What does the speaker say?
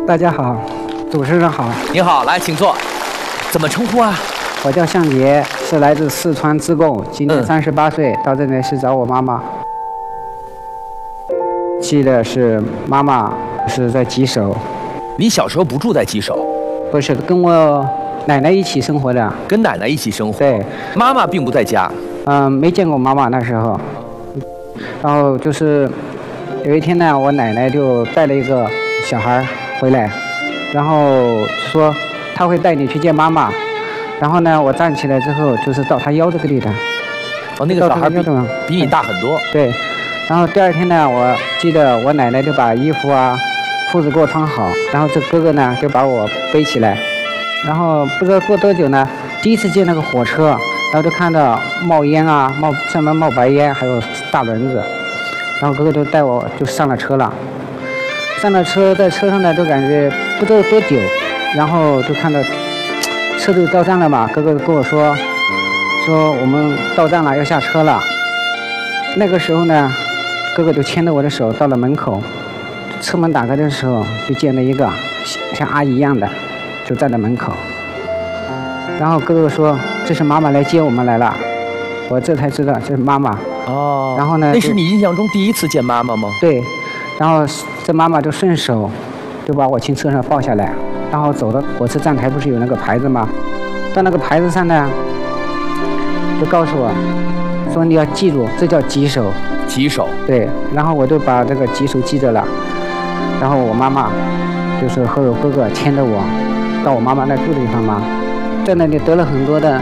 大家好，主持人好。 您好，来请坐。怎么称呼啊？ 我叫向杰，是来自四川自贡，今年38岁，到这里是找我妈妈。记得是妈妈是在吉首。 你小时候不住在吉首？ 不是，跟我奶奶一起生活的。 跟奶奶一起生活？ 对。 妈妈并不在家。 没见过妈妈那时候。然后就是有一天呢，我奶奶就带了一个小孩回来，然后说她会带你去见妈妈。然后呢，我站起来之后就是到她腰这个地方。 哦，那个小孩比你大很多。 对。然后第二天呢，我记得我奶奶就把衣服啊、裤子给我穿好，然后这哥哥呢就把我背起来，然后不知道过多久呢，第一次见那个火车，然后就看到冒烟啊，上面冒白烟，还有大轮子，然后哥哥就带我就上了车了。上了车，在车上呢就感觉不知道多久，然后就看到车就到站了嘛，哥哥跟我说我们到站了，要下车了。那个时候呢，哥哥就牵着我的手到了门口，车门打开的时候就见了一个像阿姨一样的，就站在门口。然后哥哥说这是妈妈来接我们来了，我这才知道这是妈妈。 哦。 然后呢？ 那是你印象中第一次见妈妈吗？ 对。然后这妈妈就顺手就把我从车上抱下来，然后走到火车站台不是有那个牌子吗？到那个牌子上呢，就告诉我说你要记住，这叫吉首。 吉首。对。 然后我就把这个吉首记着了。然后我妈妈就是和我哥哥牵着我到我妈妈那住的地方嘛，在那里得了很多的